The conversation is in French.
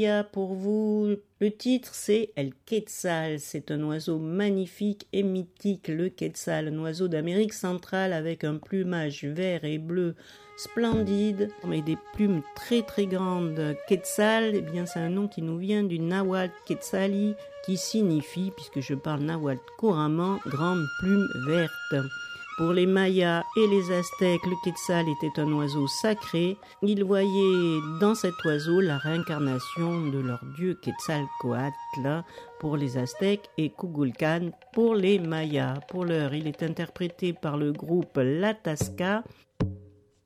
Pour vous, le titre c'est El Quetzal, c'est un oiseau magnifique et mythique, le Quetzal, un oiseau d'Amérique centrale avec un plumage vert et bleu splendide, mais des plumes très très grandes. Quetzal, eh bien c'est un nom qui nous vient du nahuatl Quetzali, qui signifie, puisque je parle nahuatl couramment, grande plume verte. Pour les Mayas et les Aztèques, le Quetzal était un oiseau sacré. Ils voyaient dans cet oiseau la réincarnation de leur dieu Quetzalcoatl pour les Aztèques et Kukulkan pour les Mayas. Pour l'heure, il est interprété par le groupe La Tasca